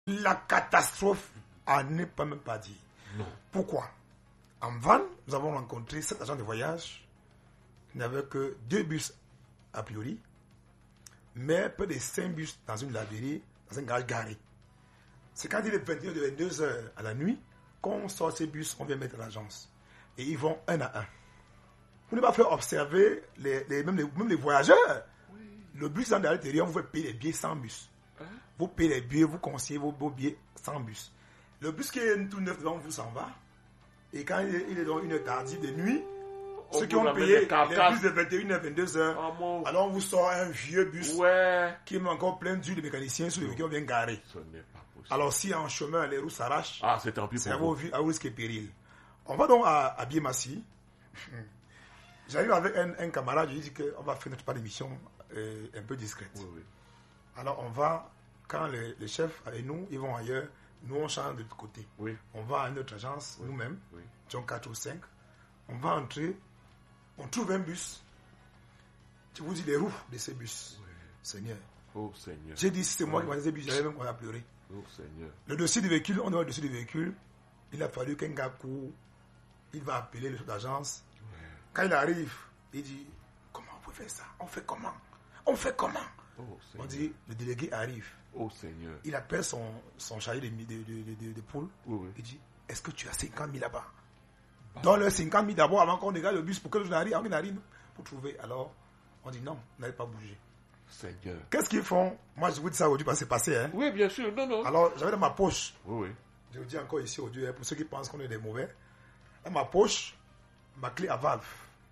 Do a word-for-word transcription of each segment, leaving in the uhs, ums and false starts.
La catastrophe à ne pas même pas dire. Non. Pourquoi? En Vannes, nous avons rencontré cet agent de voyage. Il n'avait que deux bus a priori, mais peu de cinq bus dans une laverie, dans un garage garé. C'est quand il est vingt et une heures, vingt-deux heures à la nuit qu'on sort ces bus, on vient mettre à l'agence. Et ils vont un à un. Vous ne pas faire observer les, les, même, les, même les voyageurs. Oui. Le bus dans l'intérieur, vous pouvez payer les billets sans bus. Hein? Vous payez les billets, vous conseillez vos, vos billets sans bus. Le bus qui est tout neuf devant vous s'en va. Et quand il est, il est dans une heure tardive de nuit, on ceux qui ont payé les bus de vingt et une heures, vingt-deux heures, oh, alors on vous sort un vieux bus ouais. qui est encore plein d'huile de mécaniciens sur lesquels on vient garer. Ce n'est pas possible. Alors si en chemin les roues s'arrachent, ah, c'est tant pis pour vous. C'est à vos risques et périls. On va donc à, à Biémassi. J'arrive avec un, un camarade, je lui dis qu'on va faire notre part d'émission euh, un peu discrète. Oui, oui. Alors on va, quand les, les chefs et nous, ils vont ailleurs, nous on change de l'autre côté. Oui. On va à notre agence, oui. nous-mêmes, oui. John quatre ou cinq. On va entrer, on trouve un bus. Je vous dis les roues de ces bus. Oui. Seigneur. Oh Seigneur. J'ai dit c'est moi oui. qui m'ai ces bus, j'avais même qu'on a pleuré. Oh Seigneur. Le dossier du véhicule, on a le dossier du véhicule. Il a fallu qu'un gars court, il va appeler le chef d'agence. Ouais. Quand il arrive, il dit comment on peut faire ça? On fait comment? On fait comment? Oh, on dit le délégué arrive. Oh Seigneur. Il appelle son, son chariot de, de, de, de, de poule. Oui, oui. Il dit est-ce que tu as cinquante mille là-bas? Bah. Donne le cinquante mille d'abord avant qu'on regarde le bus pour que le n'arrive, avant qu'il arrive pour trouver. Alors, on dit non, vous n'allez pas bouger. Seigneur. Qu'est-ce qu'ils font? Moi, je vous dis ça aujourd'hui parce que c'est passé. Hein? Oui, bien sûr. Non, non. Alors, j'avais dans ma poche. Oui, oui. Je vous dis encore ici aujourd'hui, hein, pour ceux qui pensent qu'on est des mauvais. Dans ma poche, ma clé à valve.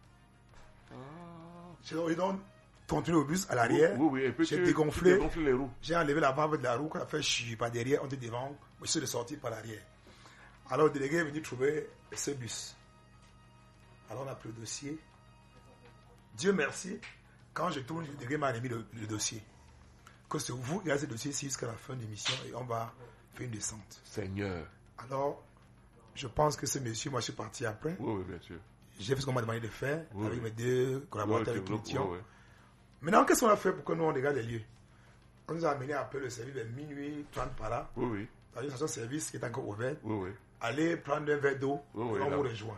Ah. Je leur donne continuer au bus à l'arrière. Oui, oui, et puis j'ai dégonflé. Les roues. J'ai enlevé la valve de la roue, qu'on a fait chier par derrière, on était devant, je suis de sortir par l'arrière. Alors le délégué est venu trouver ce bus. Alors on a pris le dossier. Dieu merci, quand je tourne, le délégué m'a remis le, le dossier. Que c'est vous qui avez ce dossier ici jusqu'à la fin de l'émission et on va faire une descente. Seigneur. Alors, je pense que ce monsieur, moi je suis parti après. Oui, oui, bien sûr. J'ai fait ce qu'on m'a demandé de faire oui, avec oui. mes deux collaborateurs oui, avec qui nous étions. Oui, oui. Maintenant, qu'est-ce qu'on a fait pour que nous on regarde les lieux? On nous a amené à peu le service vers minuit trente par là. Oui, oui. Dans une station-service qui est encore ouverte. Oui, oui. Aller prendre un verre d'eau oui, oui, et on là. vous rejoint.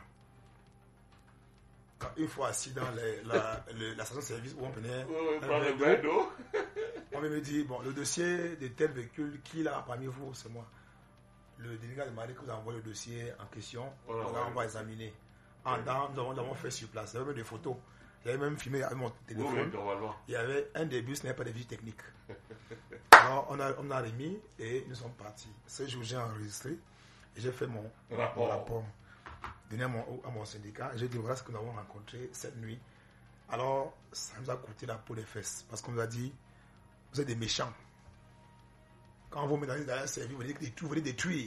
Quand une fois assis dans les, la, le, la station-service où on prenait oui, oui, un verre, verre d'eau, d'eau, on me dit, bon, le dossier de tel véhicule, qui l'a parmi vous? C'est moi. Le délégué a demandé que vous envoyez le dossier en question. Oh, là, on va examiner. En oui. temps, nous avons fait sur place. Il y avait même des photos. J'avais même filmé avec mon téléphone. Oui, oui, il y avait un des bus, n'avait pas de vie technique. Alors, on a, on a remis et nous sommes partis. Ce jour, j'ai enregistré et j'ai fait mon rapport, mon rapport donné à mon, à mon syndicat. J'ai dit, voilà ce que nous avons rencontré cette nuit. Alors, ça nous a coûté la peau des fesses. Parce qu'on nous a dit, vous êtes des méchants. Quand vous mettez dans un service, vous voulez détruire.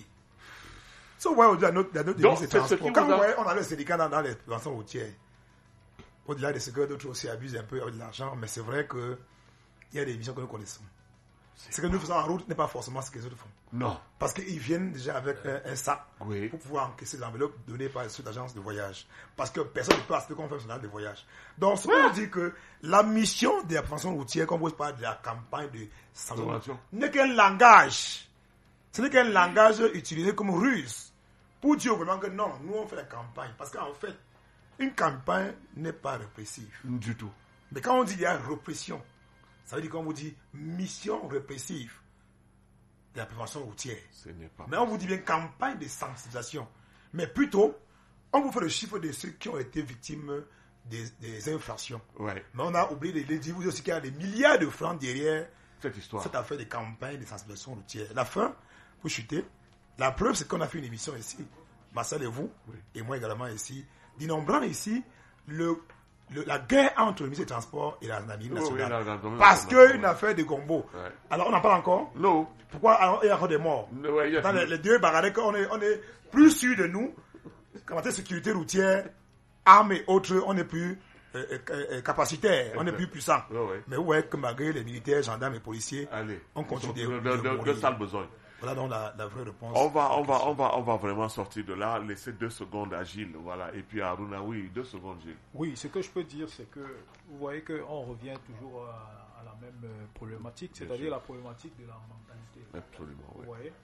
Si vous voyez au-delà de notre, de notre Donc, de transport, quand vous a... voyez, on a le syndicat dans, dans les pensions routières. Au-delà de ce que d'autres aussi abusent un peu de l'argent, mais c'est vrai qu'il y a des missions que nous connaissons. Ce que nous faisons en route n'est pas forcément ce que les autres font. Non. Parce qu'ils viennent déjà avec un, un sac oui. pour pouvoir encaisser l'enveloppe donnée par cette agence de voyage. Parce que personne ne peut acheter comme professionnel de voyage. Donc, ce qu'on dit que la mission de la prévention routière, comme vous parlez de la campagne de sensibilisation, n'est qu'un langage. Ce n'est qu'un langage utilisé comme ruse pour dire vraiment que non, nous on fait la campagne. Parce qu'en fait, une campagne n'est pas répressive. Du tout. Mais quand on dit qu'il y a répression, ça veut dire qu'on vous dit mission répressive de la prévention routière. Ce n'est pas Mais on vous dit bien campagne de sensibilisation. Mais plutôt, on vous fait le chiffre de ceux qui ont été victimes des, des infractions. Ouais. Mais on a oublié de dire aussi qu'il y a des milliards de francs derrière cette histoire. Cette affaire de campagne de sensibilisation routière. La fin, vous chutez. La preuve, c'est qu'on a fait une émission ici. Marcel et vous, oui. et moi également ici, dénombrant ici le, le, la guerre entre le ministre des Transports et la Gendarmerie nationale. Oui, oui, oui, parce qu'une oui. affaire de Gombo. Ouais. Alors, on en parle encore? Non. Pourquoi alors, il y a encore des morts? No, ouais, Dans les, les deux bagarres, on est, on est plus sûr de nous. Quand on est sécurité routière, armes et autres, on est plus euh, euh, capacitaire, on est plus puissant. Oui, oui. Mais vous voyez que malgré les militaires, gendarmes et policiers, Allez. on continue de, de, de, de, de, de sales besoins. Voilà donc la, la vraie réponse. On va, on va, on va, on va vraiment sortir de là, laisser deux secondes à Gilles, voilà, et puis à Aruna, oui, deux secondes Gilles. Oui, ce que je peux dire, c'est que vous voyez qu'on revient toujours à, à la même euh, problématique, Bien c'est-à-dire sûr. la problématique de la mentalité. Absolument, oui. Vous voyez?